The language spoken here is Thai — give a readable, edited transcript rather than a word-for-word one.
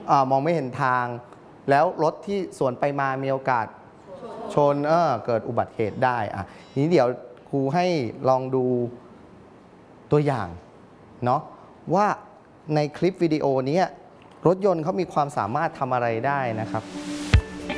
มองไม่เห็นทางแล้วรถที่สวนไปมามีโอกาสชนเกิดอุบัติเหตุได้นี้เดี๋ยวครูให้ลองดูตัวอย่างเนาะว่าในคลิปวิดีโอนี้รถยนต์เขามีความสามารถทำอะไรได้นะครับ